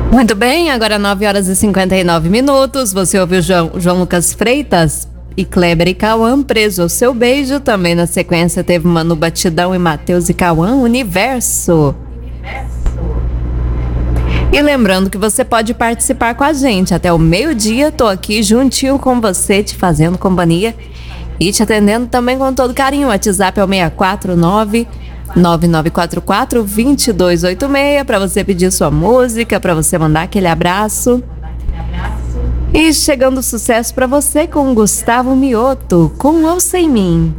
Muito bem, agora 9h59. Você ouviu João Lucas Freitas e Kleber e Cauã, Preso ao Seu Beijo. Também na sequência teve Manu Batidão e Matheus e Cauã, Universo. E lembrando que você pode participar com a gente até o meio-dia. Tô aqui juntinho com você, te fazendo companhia e te atendendo também com todo carinho. O WhatsApp é o 649-9944-2286 para você pedir sua música, para você mandar aquele abraço. E chegando sucesso para você com Gustavo Mioto, com Ou Sem Mim.